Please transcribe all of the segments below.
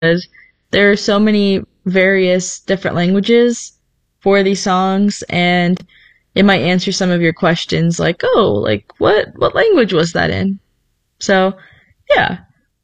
because there are so many various different languages for these songs, and it might answer some of your questions like, oh, like what language was that in? So, yeah.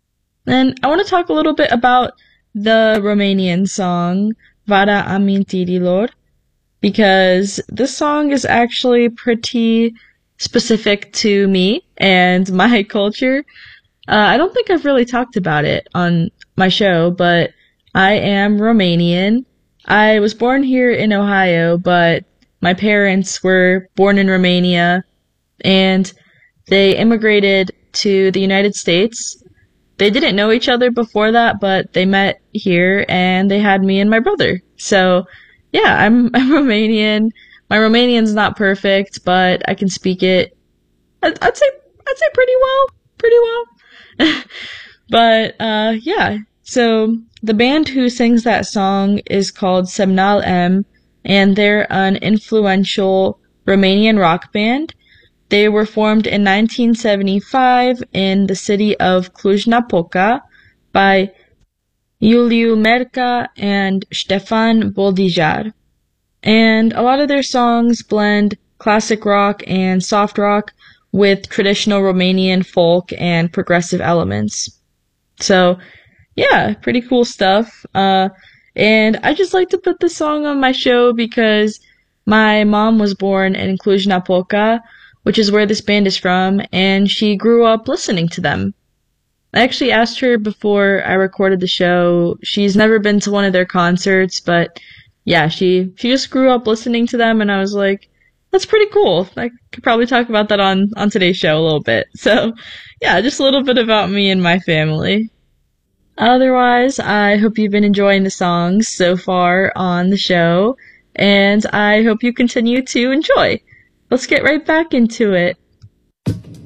And I want to talk a little bit about the Romanian song Vara Amintirilor, because this song is actually pretty specific to me and my culture. I don't think I've really talked about it on my show, but I am Romanian. I was born here in Ohio, but my parents were born in Romania, and they immigrated to the United States. They didn't know each other before that, but they met here and they had me and my brother. So, yeah, I'm Romanian. My Romanian's not perfect, but I can speak it. I'd say pretty well. But yeah. So the band who sings that song is called Semnal M, and they're an influential Romanian rock band. They were formed in 1975 in the city of Cluj-Napoca by Iuliu Merca and Ștefan Boldijar. And a lot of their songs blend classic rock and soft rock with traditional Romanian folk and progressive elements. So, yeah, pretty cool stuff. And I just like to put this song on my show because my mom was born in Cluj-Napoca, which is where this band is from, and she grew up listening to them. I actually asked her before I recorded the show. She's never been to one of their concerts, but yeah, she just grew up listening to them, and I was like, that's pretty cool. I could probably talk about that on today's show a little bit. So, yeah, just a little bit about me and my family. Otherwise, I hope you've been enjoying the songs so far on the show, and I hope you continue to enjoy. Let's get right back into it.